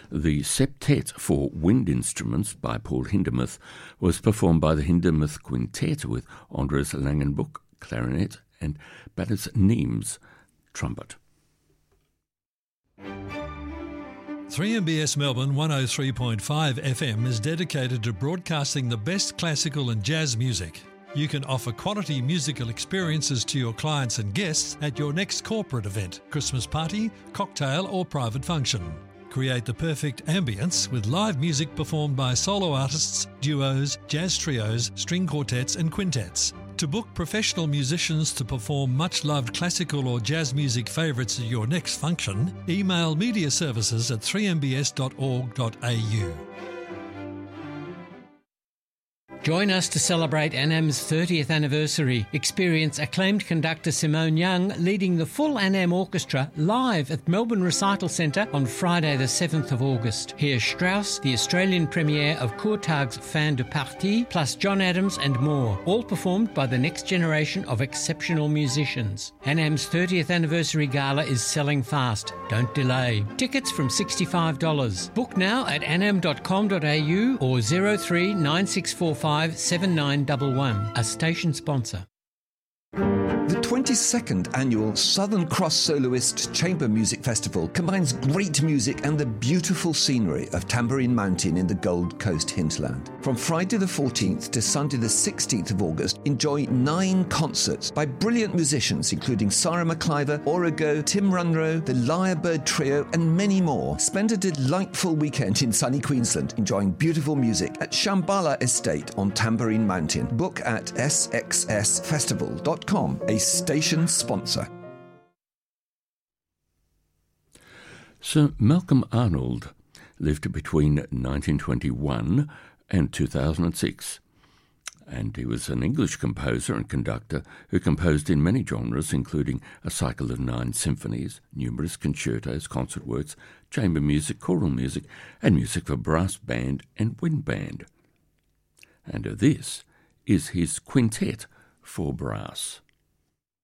The Septet for Wind Instruments by Paul Hindemith was performed by the Hindemith Quintet with Andres Langenbuck, clarinet, and Battis Niemes, trumpet. 3MBS Melbourne 103.5 FM is dedicated to broadcasting the best classical and jazz music. You can offer quality musical experiences to your clients and guests at your next corporate event, Christmas party, cocktail or private function. Create the perfect ambience with live music performed by solo artists, duos, jazz trios, string quartets and quintets. To book professional musicians to perform much-loved classical or jazz music favourites at your next function, email mediaservices@3mbs.org.au. Join us to celebrate ANAM's 30th anniversary. Experience acclaimed conductor Simone Young leading the full ANAM Orchestra live at Melbourne Recital Centre on Friday the 7th of August. Hear Strauss, the Australian premiere of Courtag's Fin de Partie, plus John Adams and more, all performed by the next generation of exceptional musicians. ANAM's 30th anniversary gala is selling fast. Don't delay. Tickets from $65. Book now at anam.com.au or 03 9645 7911, a station sponsor. The 22nd annual Southern Cross Soloist Chamber Music Festival combines great music and the beautiful scenery of Tamborine Mountain in the Gold Coast hinterland. From Friday the 14th to Sunday the 16th of August, enjoy 9 concerts by brilliant musicians including Sarah McIver, Origo, Tim Runro, the Lyrebird Trio and many more. Spend a delightful weekend in sunny Queensland enjoying beautiful music at Shambhala Estate on Tamborine Mountain. Book at sxsfestival.com, a station sponsor. Sir Malcolm Arnold lived between 1921 and 2006, and he was an English composer and conductor who composed in many genres, including a cycle of 9 symphonies, numerous concertos, concert works, chamber music, choral music, and music for brass band and wind band. And this is his Quintet for Brass.